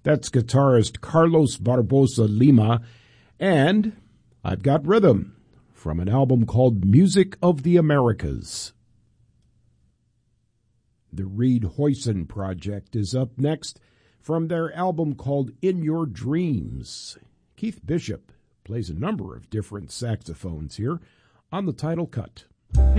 That's guitarist Carlos Barbosa Lima. And I've Got Rhythm from an album called Music of the Americas. The Reed Hoyson Project is up next from their album called In Your Dreams. Keith Bishop plays a number of different saxophones here on the title cut.